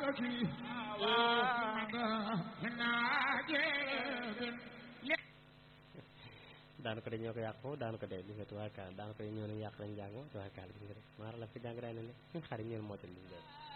daan ko de ñoo ko yàqu daan ko de gis nga tubaarkaal daan ko ñoo nañ yàq lañ jàng tubaarkaal gis nga de maar la fi jàng ray na ne xarit ñeen moo tal li